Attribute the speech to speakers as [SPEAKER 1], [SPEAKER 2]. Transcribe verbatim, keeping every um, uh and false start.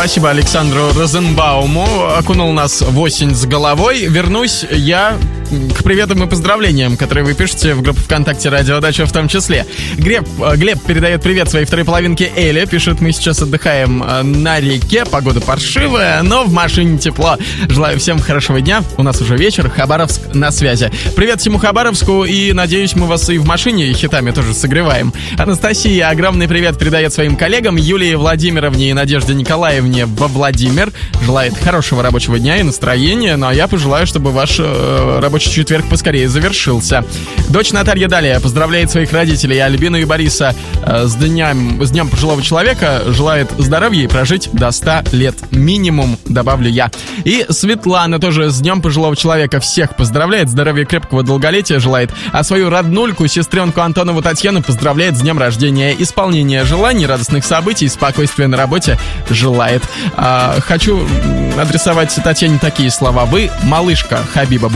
[SPEAKER 1] Спасибо Александру Розенбауму. Окунул нас в осень с головой. Вернусь я к приветам и поздравлениям, которые вы пишете в группе ВКонтакте «Радиодача» в том числе. Глеб, Глеб передает привет своей второй половинке Эле. Пишет: мы сейчас отдыхаем на реке, погода паршивая, но в машине тепло. Желаю всем хорошего дня. У нас уже вечер. Хабаровск на связи. Привет всему Хабаровску, и надеюсь, мы вас и в машине хитами тоже согреваем. Анастасия огромный привет передает своим коллегам Юлии Владимировне и Надежде Николаевне во Владимир. Желает хорошего рабочего дня и настроения. Ну а я пожелаю, чтобы ваш э, рабочий четверг поскорее завершился. Дочь Наталья Далия поздравляет своих родителей Альбину и Бориса э, с, днем, с днем пожилого человека. Желает здоровья и прожить до ста лет минимум, добавлю я. И Светлана тоже с днем пожилого человека всех поздравляет. Здоровья, крепкого долголетия желает. А свою роднульку, сестренку Антонову Татьяну поздравляет с днем рождения. Исполнения желаний, радостных событий, спокойствия на работе желает. А, хочу адресовать Татьяне такие слова. Вы малышка Хабиба